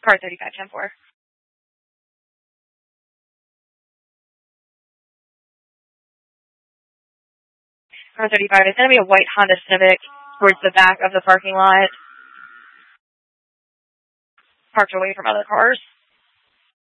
Car 3510-4. Car 35, it's going to be a white Honda Civic towards the back of the parking lot, parked away from other cars.